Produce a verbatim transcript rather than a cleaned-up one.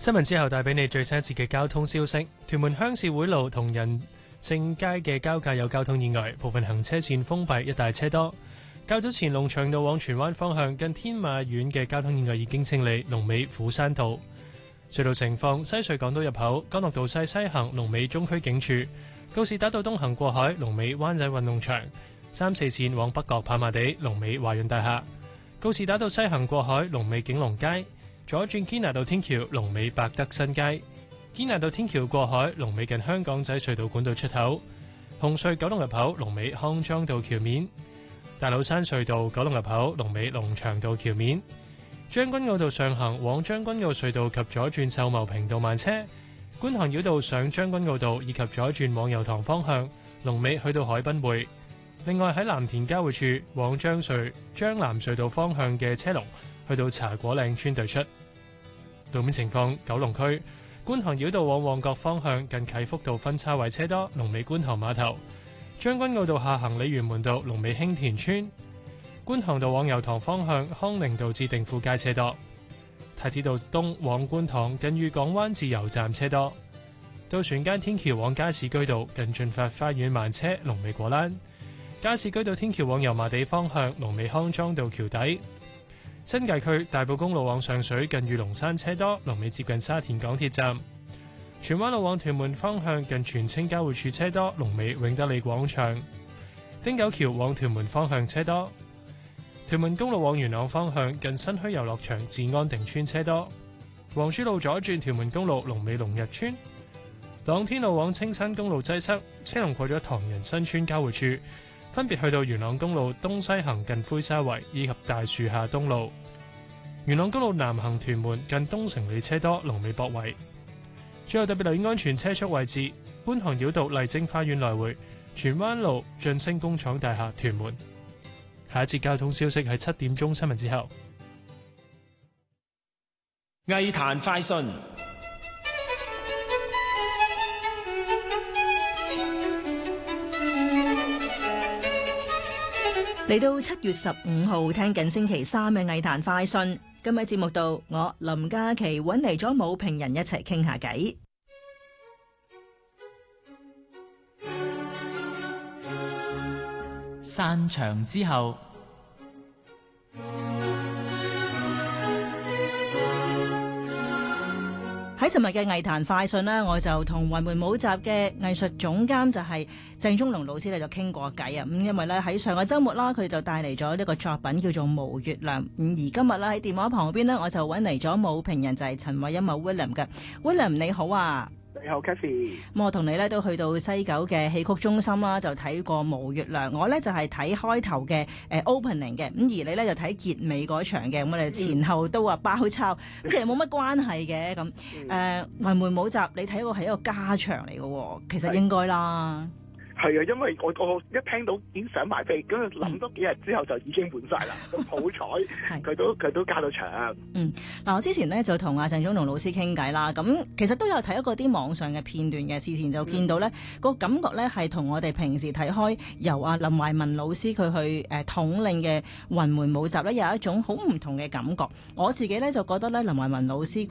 新聞之後帶俾你最新一節嘅交通消息。屯門鄉事會路同仁正街嘅交界有交通意外，部分行車線封閉，一帶車多。較早前龍翔道往荃灣方向近天馬苑嘅交通意外已經清理，龍尾虎山道。隧道情況：西隧港島入口干諾道西西行，龍尾中區警署；告士打道東行過海，龍尾灣仔運動場；三四線往北角跑馬地，龍尾華潤大廈；告士打道西行過海，龍尾景隆街。左轉堅拿道天橋，龍尾百德新街；堅拿道天橋過海，龍尾近香港仔隧道管道出口；紅隧九龍入口，龍尾康莊道橋面；大老山隧道九龍入口，龍尾龍翔道橋面；將軍澳道上行往將軍澳隧道及左轉秀茂坪道慢車；觀塘繞道上將軍澳道以及左轉往油塘方向，龍尾去到海濱匯。另外喺藍田交匯處往將隧將藍隧道方向嘅車龍去到茶果嶺村對出。路面情況：九龍區觀塘繞道往旺角方向近啟福道分叉位車多，龍尾觀塘碼頭；將軍澳道下行鯉魚門道龍尾興田村；觀塘道往油塘方向康寧道至定富街車多；太子道東往觀塘近裕港灣至油站車多；渡船街天橋往加士居道近駿發花園慢車，龍尾果欄；加士居道天橋往油麻地方向龍尾康莊道橋底。新界區大埔公路往上水近御龍山車多，龍尾接近沙田港鐵站；荃灣路往屯門方向近荃青交匯處車多，龍尾永德利廣場；汀九橋往屯門方向車多；屯門公路往元朗方向近新墟遊樂場至安定村車多；黃珠路左轉屯門公路龍尾龍日村；朗天路往青山公路擠塞，車龍過咗唐人新村交匯處，分別去到元朗公路東西行近灰沙圍以及大樹下東路；元朗公路南行屯門近東城里車多，龍尾博圍。最後特別留意安全車速位置：觀塘繞道麗晶花園來回、荃灣路晉升工廠大廈屯門。下一節交通消息係七點鐘新聞之後。 藝壇快訊。 嚟到七月十五號，聽緊星期三嘅藝壇快訊。今日節目度，我林嘉琪揾嚟咗武評人一齊傾下偈。 散場之後， 喺尋日嘅藝壇快訊呢，我就同雲門舞集嘅藝術總監就係鄭中龍老師咧就傾過偈啊。咁因為咧喺上個週末啦，佢哋就帶嚟咗呢個作品叫做《無月亮》。咁而今日咧喺電話旁邊呢，我就揾嚟咗舞評人就係陳偉殷啊 William 嘅 William， 你好啊。 你好 Cathy。 咁我同你咧都去到西九嘅戲曲中心啦，就睇過《無月亮》。我咧就係睇開頭嘅誒 opening 嘅，咁而你咧就睇結尾嗰場嘅。咁我哋前後都話包抄，咁、嗯、其實冇乜關係嘅。咁誒雲門舞集你睇過係一個加場嚟嘅，其實應該啦。 係啊，因為我我一聽到已經想買飛，咁諗多幾日之後就已經滿晒啦。咁好彩佢都佢都加到場。嗯， 嗱我之前咧就同阿鄭中龍老師傾偈啦，咁其實都有睇過啲網上嘅片段嘅，事前就見到咧、嗯、個感覺咧係同我哋平時睇開由阿林懷民老師佢去誒統領嘅雲門舞集咧有一種好唔同嘅感覺。我自己咧就覺得咧林懷民老師